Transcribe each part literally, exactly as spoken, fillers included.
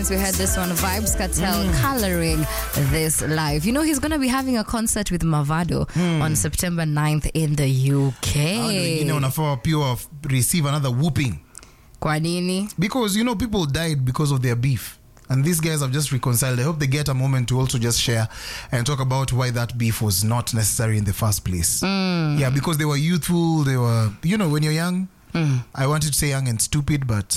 We heard this one, Vibes Cartel, mm. coloring this live. You know, he's going to be having a concert with Mavado mm. on September ninth in the U K. You know, unafaa pure receive another whooping. Kwa nini? Because, you know, people died because of their beef. And these guys have just reconciled. I hope they get a moment to also just share and talk about why that beef was not necessary in the first place. Mm. Yeah, because they were youthful. They were, you know, when you're young, Mm. I wanted to say young and stupid, but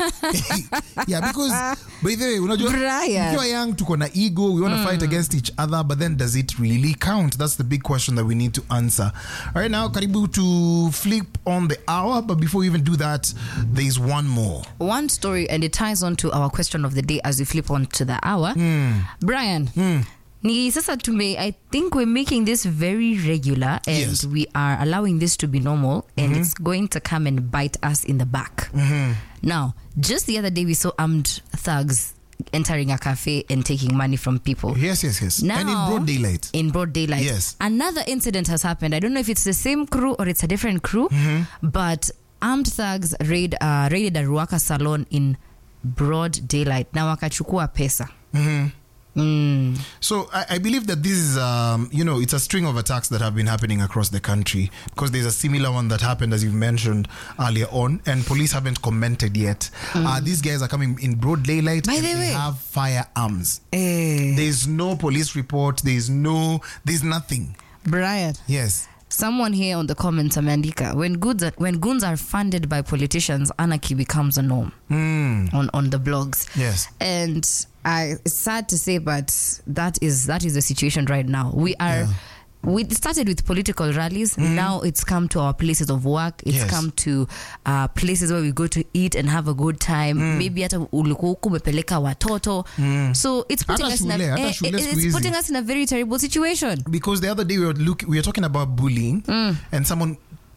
yeah, because by the way, unajua, if you're young, tuko na ego, we want to mm. fight against each other, but then does it really count? That's the big question that we need to answer. All right, now, karibu to flip on the hour, but before we even do that, there's one more. One story, and it ties on to our question of the day as we flip on to the hour. Mm. Brian. Mm. Ni sasa tume, I think we're making this very regular and yes. we are allowing this to be normal and mm-hmm. it's going to come and bite us in the back. Mm-hmm. Now, just the other day we saw armed thugs entering a cafe and taking money from people. Yes, yes, yes. Now, and in broad daylight. In broad daylight. Yes. Another incident has happened. I don't know if it's the same crew or it's a different crew, mm-hmm. but armed thugs raid, uh, raided a Ruaka salon in broad daylight. Na wakachukua pesa. Mm-hmm. Mm. So I, I believe that this is, um, you know, it's a string of attacks that have been happening across the country because there's a similar one that happened, as you've mentioned earlier on, and police haven't commented yet. Mm. Uh, these guys are coming in broad daylight. By and the they way, have firearms. Eh. There's no police report. There's no, there's nothing. Brian. Yes. Someone here on the comments, Amandika, when goods are, when goons are funded by politicians, anarchy becomes a norm mm. on, on the blogs. Yes. And I, it's sad to say, but that is that is the situation right now. We are. Yeah. We started with political rallies. Mm. Now it's come to our places of work. It's yes. come to uh, places where we go to eat and have a good time. Mm. Maybe hata ulikuwa huko umepeleka watoto. Mm. So it's putting us in a, eh, it's putting us in a very terrible situation. Because the other day we were look we were talking about bullying, mm. and someone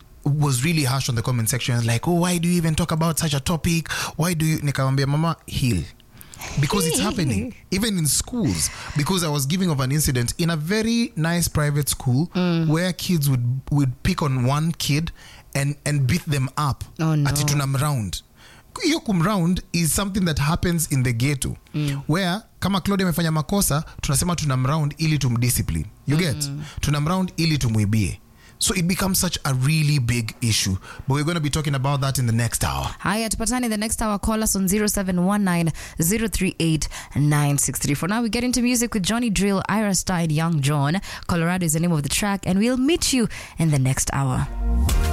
was really harsh on the comment section, like, "Oh, why do you even talk about such a topic? Why do you?" Nikamwambia mama, heal. Because it's happening even in schools, because I was giving of an incident in a very nice private school mm. where kids would would pick on one kid and and beat them up. Oh, no. Ati tunamround. Hiyo kumround is something that happens in the ghetto mm. where kama Claudia amefanya makosa tunasema tunamround ili tumdiscipline. You get? Mm. Tunamround ili tumwibie. So it becomes such a really big issue. But we're going to be talking about that in the next hour. Hi, tupatane in the next hour. Call us on zero seven one nine zero three eight nine six three. For now, we get into music with Johnny Drill, Ira Stein, Young John. Colorado is the name of the track, and we'll meet you in the next hour.